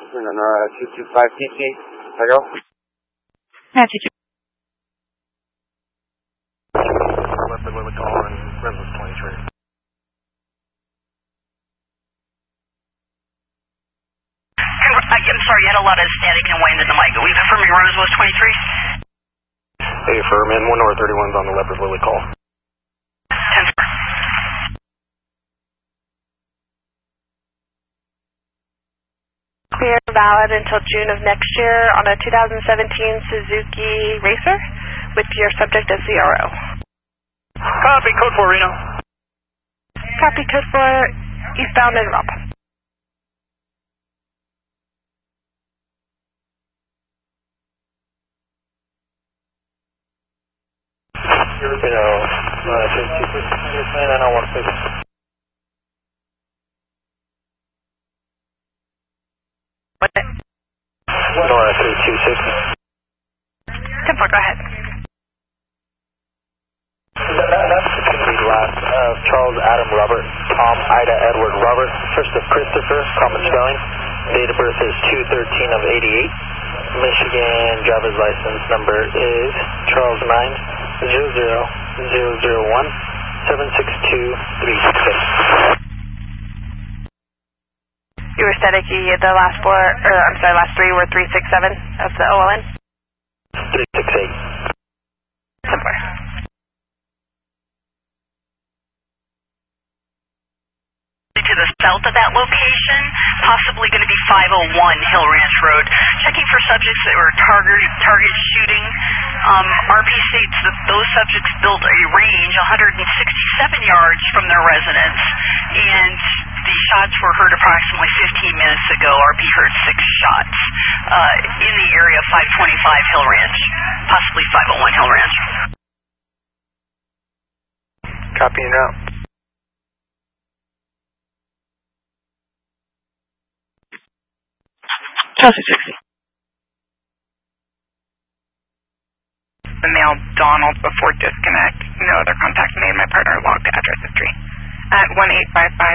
225 PT. Hello? Yeah, TJ. Leopard Lily call on Reynolds 23. I'm sorry, you had a lot of static and wind in the mic. We've affirmed your Rose was 23. Hey, affirm, and 1 North 31's on the Leopard Lily call. 10 sir. Clear valid until June of next year on a 2017 Suzuki Racer with your subject as CRO. Copy, code 4 Reno. Copy, code 4, eastbound and up. Reno, 901 Nora 3260. 10-4, go ahead. Last Charles Adam Robert, Tom Ida Edward Robert, first of Christopher, common spelling. Date of birth is 2/13 of 88. Michigan driver's license number is Charles 9000001 76236. You were static, the last four, or I'm sorry, last three were 367 of the OLN? 368. 10-4. To the south of that location, possibly going to be 501 Hill Ranch Road. Checking for subjects that were target shooting. RP states that those subjects built a range 167 yards from their residence, and the shots were heard approximately 15 minutes ago. RP heard 6 shots in the area of 525 Hill Ranch, possibly 501 Hill Ranch. Copy and out. Chelsea 60. The male Donald before disconnect. No other contact made. My partner logged address history at 1855